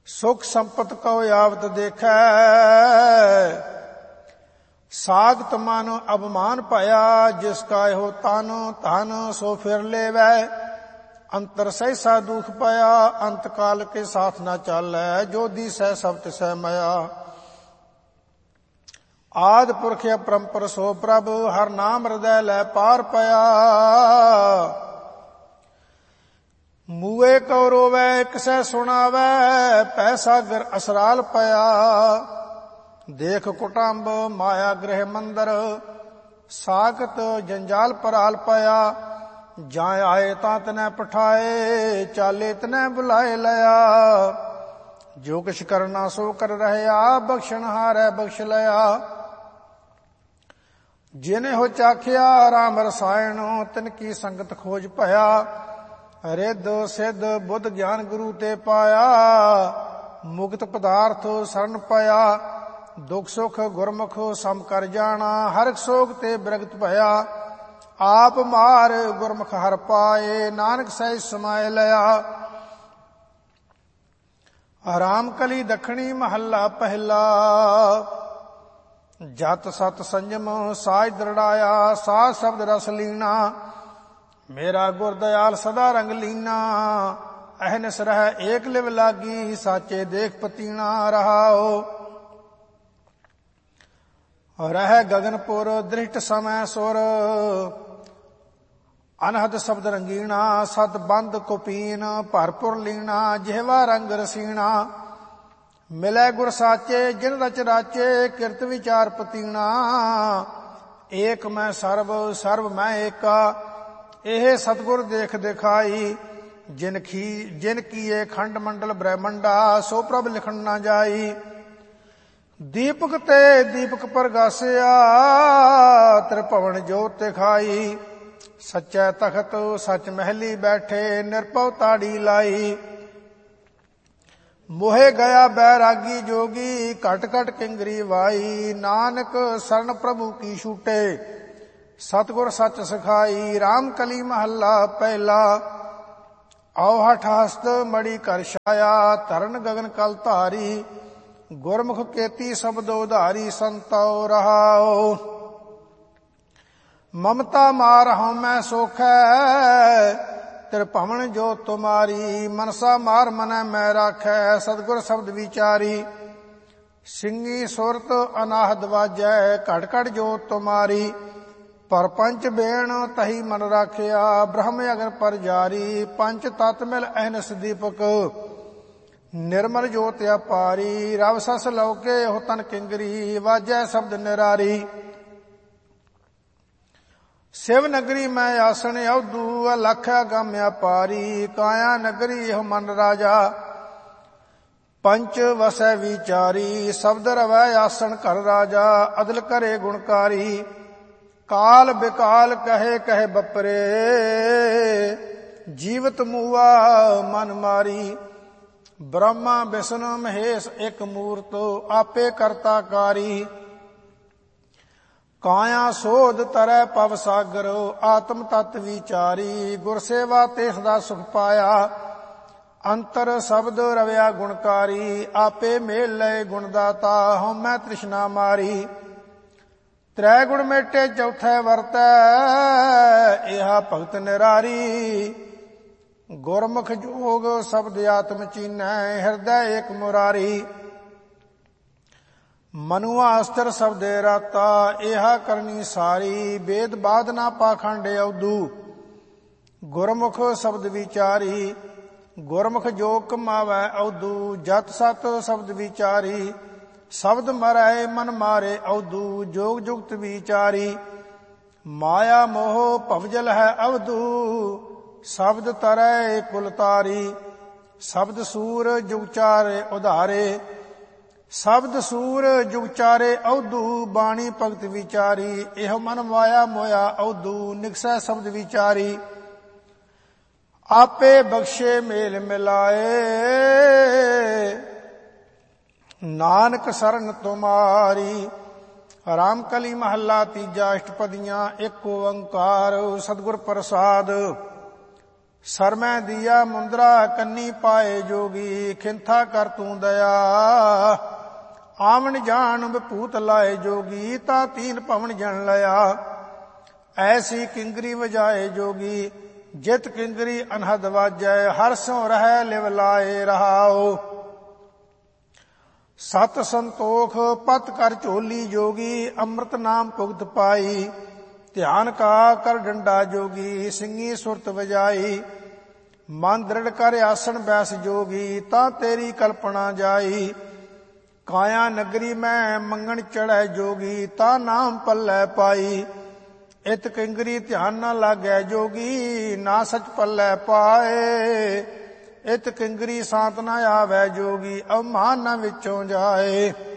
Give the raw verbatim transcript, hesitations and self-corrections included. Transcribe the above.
ਸੁਖ ਸੰਪਤ ਕਉ ਆਵਤ ਦੇਖੈ, ਸਾਗਤ ਮਨ ਅਭਮਾਨ ਭਇਆ। ਜਿਸ ਕਾ ਇਹੋ ਤਨ ਧਨ ਸੋ ਫਿਰ ਲੈਵੈ, ਅੰਤਰ ਸਹਿਸਾ ਦੁਖ ਪਿਆ। ਅੰਤ ਕਾਲ ਕੇ ਸਾਥ ਨਾ ਚਾਲੈ, ਜੋ ਦੀਸੈ ਸਭ ਤਿਸੈ ਮਇਆ। ਆਦਿ ਪੁਰਖ ਅਪਰੰਪਰ ਸੋ ਪ੍ਰਭ, ਹਰ ਨਾਮ ਹਿਰਦੈ ਲੈ ਪਾਰ ਪਿਆ। ਮੂਏ ਕਉ ਰੋਵੈ ਕਿਸੈ ਸੁਣਾਵੈ, ਪੈ ਸਾਗਰ ਅਸਰਾਲ ਪਿਆ। ਦੇਖ ਕੁਟੰਬ ਮਾਇਆ ਗ੍ਰਹਿ ਮੰਦਰ, ਸਾਗਤ ਜੰਜਾਲ ਪਰਾਲ ਪਿਆ। ਜਾਂ ਆਏ ਤਾਂ ਤਨੈ ਪਠਾਏ, ਚਾਲੇ ਤਨੈ ਬੁਲਾਏ ਲਿਆ। ਜੋ ਕਿਛ ਕਰਨਾ ਸੋ ਕਰ ਰਹਿਆ, ਬਖਸ਼ਣ ਹਾਰੈ ਬਖਸ਼ ਲਿਆ। ਜਿਨੇ ਹੋ ਚਾਖਿਆ ਰਾਮ ਰਸਾਇਣ, ਤਿਨ ਕੀ ਸੰਗਤ ਖੋਜ ਭਇਆ। ਰਿੱਧ ਸਿੱਧ ਬੁੱਧ ਗਿਆਨ ਗੁਰੂ ਤੇ ਪਾਇਆ, ਮੁਕਤ ਪਦਾਰਥ ਸਰਨ ਪਿਆ। ਦੁਖ ਸੁਖ ਗੁਰਮੁਖ ਸਮ ਕਰ ਜਾਣਾ, ਹਰਿ ਸੋਗ ਤੇ ਬਿਰਗਤ ਭਇਆ। ਆਪ ਮਾਰ ਗੁਰਮੁਖ ਹਰ ਪਾਏ, ਨਾਨਕ ਸਹਿਜ ਸਮਾਇ ਲਿਆ। ਰਾਮ ਕਲੀ ਦੱਖਣੀ ਮਹੱਲਾ ਪਹਿਲਾ। ਜਤ ਸਤ ਸੰਜਮ ਸਾਜ ਦ੍ਰਿੜਾਇਆ, ਸਾਜ ਸ਼ਬਦ ਰਸ ਲੀਣਾ। ਮੇਰਾ ਗੁਰ ਦਇਆਲ ਸਦਾ ਰੰਗ ਲੀਨਾ, ਅਹਨਿਸ ਰਹਿ ਏਕ ਲਿਵ ਲਾਗੀ। ਸਾਚੇ ਦੇਖ ਪਤੀਣਾ ਰਹਾਓ, ਰਹਿ ਗਗਨਪੁਰ ਦ੍ਰਿਸ਼ਟ ਸਮੈ ਸੁਰ। ਅਨਹਦ ਸ਼ਬਦ ਰੰਗੀਣਾ, ਸਤ ਬੰਦ ਕੁਪੀਨ ਭਰਪੁਰ ਲੀਣਾ। ਜਿਹਵਾ ਰੰਗ ਰਸੀਣਾ, ਮਿਲੈ ਗੁਰ ਸਾਚੇ ਜਿਨ ਰਚ ਰਾਚੇ। ਕਿਰਤ ਵਿਚਾਰ ਪਤੀਣਾ, ਏਕ ਮੈਂ ਸਰਬ ਸਰਬ ਮੈਂ ਏਕਾ। ਇਹ ਸਤਿਗੁਰ ਦੇਖ ਦਿਖਾਈ, ਜਿਨ ਕੀ ਜਿਨ ਕੀਏ ਖੰਡ ਮੰਡਲ ਬ੍ਰਹਮੰਡਾ। ਸੋ ਪ੍ਰਭ ਲਿਖਣ ਨਾ ਜਾਈ, ਦੀਪਕ ਤੇ ਦੀਪਕ ਪ੍ਰਗਾਸਿਆ। ਤ੍ਰਿਭਵਨ ਜੋਤ ਦਿਖਾਈ, ਸੱਚੈ ਤਖਤ ਸੱਚ ਮਹਿਲੀ ਬੈਠੇ। ਨਿਰਭਉ ਤਾੜੀ ਲਾਈ, ਮੋਹਿ ਗਿਆ ਬੈਰਾਗੀ ਜੋਗੀ। ਘਟ ਘਟ ਕਿੰਗਰੀ ਵਾਈ, ਨਾਨਕ ਸਰਨ ਪ੍ਰਭੂ ਕੀ ਛੂਟੇ। ਸਤਿਗੁਰ ਸੱਚ ਸਿਖਾਈ, ਰਾਮ ਕਲੀ ਮਹੱਲਾ ਪਹਿਲਾ। ਆਉ ਹਠ ਹਸਤ ਮੜੀ ਕਰ ਛਾਇਆ, ਧਰਨ ਗਗਨ ਕਲ ਧਾਰੀ। ਗੁਰਮੁਖ ਕੇਤੀ ਸ਼ਬਦ ਉਧਾਰੀ, ਸੰਤੋ ਰਹਾਓ। ਮਮਤਾ ਮਾਰ ਹਉਮੈ ਸੋਖੈ, ਤ੍ਰਿਭਵਨ ਜੋ ਤੁਮਾਰੀ। ਮਨਸਾ ਮਾਰ ਮਨੈ ਮੈਂ ਰਾਖੈ, ਸਤਿਗੁਰ ਸ਼ਬਦ ਵਿਚਾਰੀ। ਸਿੰਘੀ ਸੁਰਤ ਅਨਾਹਦ ਵਾਜੈ, ਘਟ ਘਟ ਜੋ ਤੁਮਾਰੀ। ਪਰਪੰਚ ਬੇਣ ਤਹੀ ਮਨ ਰਾਖਿਆ, ਬ੍ਰਹਮ ਅਗਨ ਪਰ ਜਾਰੀ। ਪੰਚ ਤਤ ਮਿਲ ਅਹਨਿਸ ਦੀਪਕ, ਨਿਰਮਲ ਜੋਤ ਅਪਾਰੀ। ਰਵ ਸਸ ਲਉਕੇ ਹੋ ਤਨ ਕਿੰਗਰੀ, ਵਾਜੈ ਸ਼ਬਦ ਨਿਰਾਰੀ। ਸਿਵ ਨਗਰੀ ਮੈਂ ਆਸਣ ਅਵਧੂ, ਅਲਖ ਅਗਮ ਅਪਾਰੀ। ਕਾਇਆ ਨਗਰੀ ਇਹੋ ਮਨ ਰਾਜਾ, ਪੰਚ ਵਸੈ ਵਿਚਾਰੀ। ਸ਼ਬਦ ਰਵੈ ਆਸਣ ਘਰ ਰਾਜਾ, ਅਦਲ ਕਰੇ ਗੁਣਕਾਰੀ। ਕਾਲ ਬਿਕਾਲ ਕਹੇ ਕਹੇ ਬਪਰੇ, ਜੀਵਤ ਮੂਆ ਮਨ ਮਾਰੀ। ਬ੍ਰਹਮਾ ਵਿਸ਼ਨੂੰ ਮਹੇਸ਼ ਇਕ ਮੂਰਤ, ਆਪੇ ਕਰਤਾ ਕਾਰੀ। ਕਾਇਆ ਸੋਧ ਤਰੈ ਪਵ ਸਾਗਰ, ਆਤਮ ਤਤ ਵਿਚਾਰੀ। ਗੁਰ ਸੇਵਾ ਤੇ ਸਦਾ ਸੁਖ ਪਾਇਆ, ਅੰਤਰ ਸ਼ਬਦ ਰਵਿਆ ਗੁਣਕਾਰੀ। ਆਪੇ ਮੇਲ ਲਏ ਗੁਣ ਦਾਤਾ, ਹਉਮੈ ਤ੍ਰਿਸ਼ਨਾ ਮਾਰੀ। ਤ੍ਰੈ ਗੁਣ ਮੇਟੇ ਚੌਥੈ ਵਰਤੈ, ਇਹਾ ਭਗਤ ਨਿਰਾਰੀ। ਗੁਰਮੁਖ ਜੋਗ ਸ਼ਬਦ ਆਤਮ ਚੀਨੈ, ਹਿਰਦੈ ਏਕ ਮੁਰਾਰੀ। ਮਨੁਆ ਅਸਤਰ ਸ਼ਬਦੇ ਰਾਤਾ, ਇਹਾ ਕਰਨੀ ਸਾਰੀ। ਵੇਦ ਬਾਧ ਨਾ ਪਾਖੰਡ ਅਵਧੂ, ਗੁਰਮੁਖ ਸ਼ਬਦ ਵਿਚਾਰੀ। ਗੁਰਮੁਖ ਜੋ ਕਮਾਵੈ ਅਵਧੂ, ਜਤ ਸਤ ਸ਼ਬਦ ਵਿਚਾਰੀ। ਸ਼ਬਦ ਮਰੈ ਮਨ ਮਾਰੇ ਅਵਧੂ, ਜੋਗ ਜੁਗਤ ਵਿਚਾਰੀ। ਮਾਇਆ ਮੋਹ ਭਵਜਲ ਹੈ ਅਵਧੂ, ਸ਼ਬਦ ਤਰੈ ਕੁਲ ਤਾਰੀ। ਸ਼ਬਦ ਸੂਰ ਜੁਗ ਚਾਰੇ ਉਧਾਰੇ, ਸ਼ਬਦ ਸੂਰ ਜੁਗ ਚਾਰੇ ਅਵਧੂ। ਬਾਣੀ ਭਗਤ ਵਿਚਾਰੀ, ਇਹੋ ਮਨ ਮਾਇਆ ਮੋਇਆ ਅਵਧੂ। ਨਿਕਸੈ ਸ਼ਬਦ ਵਿਚਾਰੀ, ਆਪੇ ਬਖਸ਼ੇ ਮੇਲ ਮਿਲਾਏ। ਨਾਨਕ ਸਰਨ ਤੁਮਾਰੀ। ਰਾਮ ਕਲੀ ਮਹੱਲਾ ਤੀਜਾ। ਅਸ਼ਟਪਦੀਆਂ। ਇੱਕ ਓੰਕਾਰ ਸਤਿਗੁਰ ਪ੍ਰਸਾਦ। ਸਰਮੈ ਦੀਆ ਮੁੰਦਰਾ ਕੰਨੀ ਪਾਏ ਜੋਗੀ, ਖਿੰਥਾ ਕਰ ਤੂੰ ਦਇਆ ਆਵਣ ਜਾਣ ਵਿਭੂਤ ਲਾਏ ਜੋਗੀ, ਤਾਂ ਤੀਨ ਭਵਨ ਜਨ ਲਿਆ ਐਸੀ ਕਿੰਗਰੀ ਵਜਾਏ ਜੋਗੀ, ਜਿਤ ਕਿੰਗਰੀ ਅਨਹਦ ਵਾਜੈ ਹਰ ਸੋ ਰਹਿ ਲਿਵ ਲਾਏ ਰਹਾਓ। ਸਤ ਸੰਤੋਖ ਪਤ ਕਰ ਝੋਲੀ ਜੋਗੀ, ਅੰਮ੍ਰਿਤ ਨਾਮ ਭੁਗਤ ਪਾਈ, ਧਿਆਨ ਕਾ ਕਰ ਡੰਡਾ ਜੋਗੀ, ਸਿੰਘੀ ਸੁਰਤ ਵਜਾਈ, ਮਨ ਦ੍ਰਿੜ ਕਰ ਆਸਣ ਬੈਸ ਜੋਗੀ, ਤਾਂ ਤੇਰੀ ਕਲਪਨਾ ਜਾਈ, ਕਾਇਆ ਨਗਰੀ ਮੈਂ ਮੰਗਣ ਚੜ੍ਹੈ ਜੋਗੀ, ਤਾਂ ਨਾਮ ਪੱਲੇ ਪਾਈ, ਇਤ ਕਿੰਗਰੀ ਧਿਆਨ ਨਾ ਲਾਗੈ ਜੋਗੀ, ਨਾ ਸਚ ਪੱਲੇ ਪਾਏ, ਇਤ ਕਿੰਗਰੀ ਸਾਤ ਨਾ ਆਵੈ ਜੋਗੀ, ਅਵਮਾਨ ਨਾ ਵਿੱਚੋਂ ਜਾਏ।